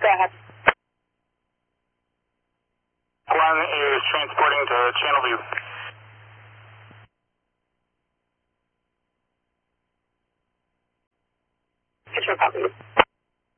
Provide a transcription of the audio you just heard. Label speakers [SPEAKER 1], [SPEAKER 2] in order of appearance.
[SPEAKER 1] Go ahead.
[SPEAKER 2] One is transporting to Channelview.
[SPEAKER 1] Control copy.